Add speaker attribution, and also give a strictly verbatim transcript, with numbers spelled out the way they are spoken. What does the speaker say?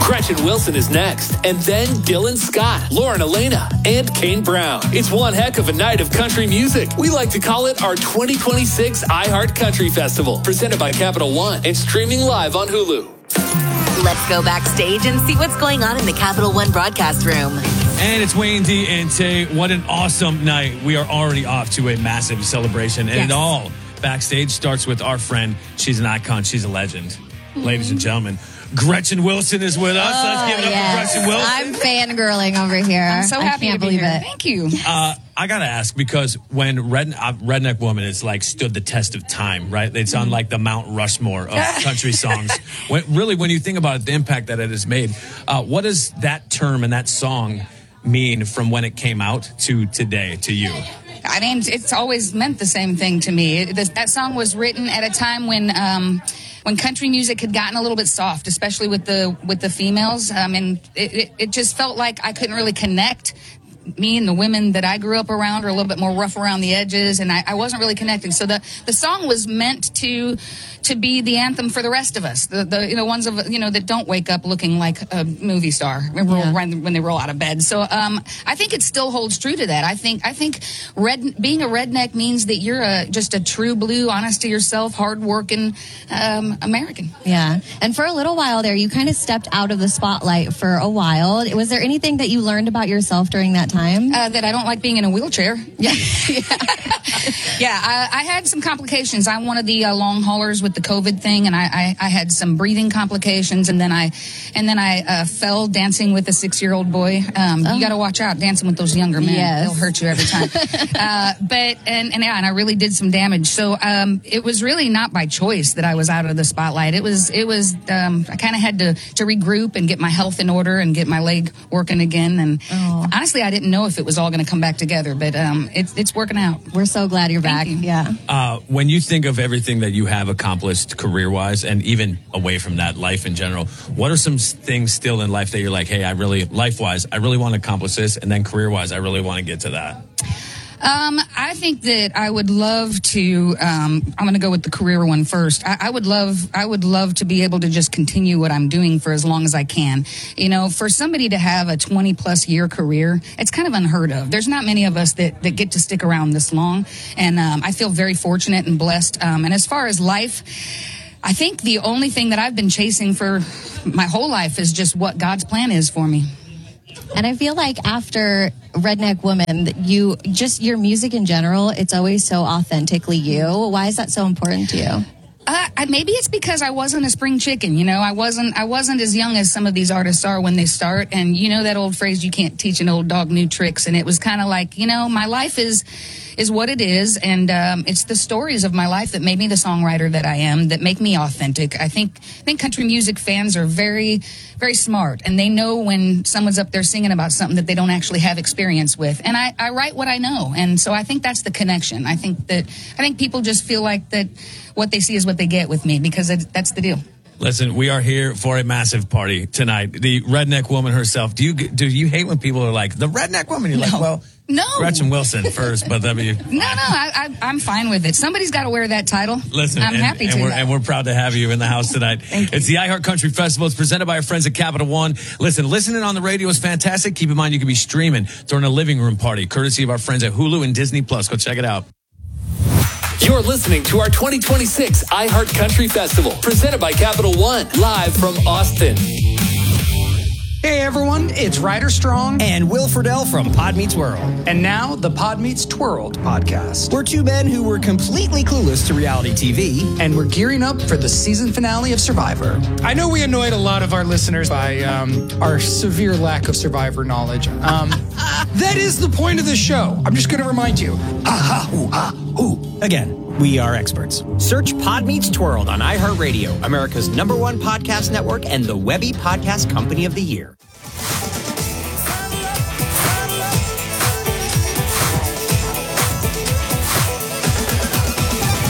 Speaker 1: Gretchen Wilson is next, and then Dylan Scott, Lauren Elena, and Kane Brown. It's one heck of a night of country music. We like to call it our twenty twenty-six iHeart Country Festival, presented by Capital One and streaming live on Hulu.
Speaker 2: Let's go backstage and see what's going on in the Capital One broadcast room.
Speaker 3: And it's Wayne D and Tay. What an awesome night. We are already off to a massive celebration. And yes. It all backstage starts with our friend. She's an icon. She's a legend. Mm-hmm. Ladies and gentlemen, Gretchen Wilson is with us.
Speaker 4: Oh,
Speaker 3: Let's give it
Speaker 4: yes.
Speaker 3: up for Gretchen Wilson.
Speaker 4: I'm fangirling over here.
Speaker 5: I'm so happy
Speaker 4: I can't
Speaker 5: to be
Speaker 4: believe
Speaker 5: here.
Speaker 4: it.
Speaker 5: Thank you.
Speaker 3: Uh, I got to ask, because when Red, uh, Redneck Woman is like stood the test of time, right? It's on like the Mount Rushmore of country songs. When, really, when you think about it, the impact that it has made, uh, what does that term and that song mean from when it came out to today to you?
Speaker 5: I mean, it's always meant the same thing to me. It, this, that song was written at a time when um, when country music had gotten a little bit soft, especially with the with the females. Um, and it, it, it just felt like I couldn't really connect. Me and the women that I grew up around are a little bit more rough around the edges, and I, I wasn't really connecting. So the, the song was meant to to be the anthem for the rest of us, the the you know ones of you know that don't wake up looking like a movie star
Speaker 4: Yeah.
Speaker 5: when they roll out of bed. So um, I think it still holds true to that. I think I think red being a redneck means that you're a just a true blue, honest to yourself, hardworking um, American.
Speaker 4: Yeah. And for a little while there, you kind of stepped out of the spotlight for a while. Was there anything that you learned about yourself during that time?
Speaker 5: Uh, that I don't like being in a wheelchair. Yeah, yeah. yeah I, I had some complications. I'm one of the uh, long haulers with the COVID thing, and I, I, I had some breathing complications, and then I and then I uh, fell dancing with a six-year-old boy. Um, oh. You got to watch out dancing with those younger men;
Speaker 4: yes.
Speaker 5: They'll hurt you every time. uh, but and and yeah, and I really did some damage. So um, it was really not by choice that I was out of the spotlight. It was it was um, I kind of had to to regroup and get my health in order and get my leg working again. And oh. honestly, I didn't know if it was all going to come back together, but um, it's it's working out.
Speaker 4: We're so glad you're
Speaker 5: Thank
Speaker 4: back.
Speaker 5: You.
Speaker 4: Yeah.
Speaker 3: Uh, when you think of everything that you have accomplished career-wise, and even away from that, life in general, what are some things still in life that you're like, hey, I really, life-wise, I really want to accomplish this, and then career-wise, I really want to get to that?
Speaker 5: Um, I think that I would love to, um, I'm going to go with the career one first. I, I would love, I would love to be able to just continue what I'm doing for as long as I can. You know, for somebody to have a twenty plus year career, it's kind of unheard of. There's not many of us that, that get to stick around this long. And, um, I feel very fortunate and blessed. Um, and as far as life, I think the only thing that I've been chasing for my whole life is just what God's plan is for me.
Speaker 4: And I feel like after Redneck Woman, you just your music in general, it's always so authentically you. Why is that so important to you?
Speaker 5: Uh, I, maybe it's because I wasn't a spring chicken, you know. I wasn't. I wasn't as young as some of these artists are when they start. And you know that old phrase, "You can't teach an old dog new tricks." And it was kind of like, you know, my life is is what it is, and um, it's the stories of my life that made me the songwriter that I am, that make me authentic. I think I think country music fans are very, very smart, and they know when someone's up there singing about something that they don't actually have experience with. And I, I write what I know, and so I think that's the connection. I think that I think people just feel like that what they see is what they get with me, because it, that's the deal.
Speaker 3: Listen, we are here for a massive party tonight. The Redneck Woman herself. Do you do you hate when people are like, the Redneck Woman? You're
Speaker 5: no.
Speaker 3: like, well,
Speaker 5: no.
Speaker 3: Gretchen Wilson first, but that'd be...
Speaker 5: No, no, I, I, I'm fine with it. Somebody's got to wear that title.
Speaker 3: Listen,
Speaker 5: I'm
Speaker 3: and,
Speaker 5: happy
Speaker 3: and
Speaker 5: to.
Speaker 3: We're, and we're proud to have you in the house tonight.
Speaker 5: Thank you.
Speaker 3: It's the iHeart Country Festival. It's presented by our friends at Capital One. Listen, listening on the radio is fantastic. Keep in mind you can be streaming during a living room party, courtesy of our friends at Hulu and Disney Plus. Go check it out.
Speaker 1: You're listening to our twenty twenty-six iHeart Country Festival, presented by Capital One, live from Austin.
Speaker 6: Hey everyone, it's Ryder Strong
Speaker 7: and Will Friedle from Pod Meets World.
Speaker 6: And now the Pod Meets Twirled podcast.
Speaker 7: We're two men who were completely clueless to reality T V.
Speaker 6: And we're gearing up for the season finale of Survivor. I know we annoyed a lot of our listeners by um, our severe lack of Survivor knowledge. Um, that is the point of the show. I'm just going to remind you.
Speaker 7: Ah, ha, ooh, ah, ooh. Again, we are experts. Search Pod Meets Twirled on iHeartRadio, America's number one podcast network and the Webby Podcast Company of the Year.